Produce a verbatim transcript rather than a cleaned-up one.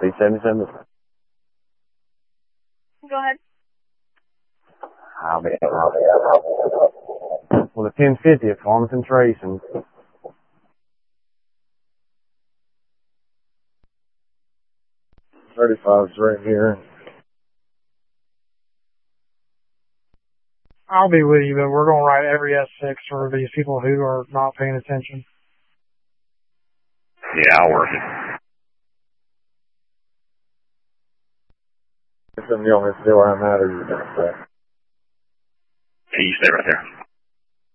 B seventy-seven. Go ahead. I'll be out. I'll be out. Well, the ten fifty at Farmington Tracing. thirty-five's right here. I'll be with you, but we're going to write every S six for these people who are not paying attention. Yeah, I'll work it. If something you want me to do where I'm at, or you can say. Hey, you stay right there.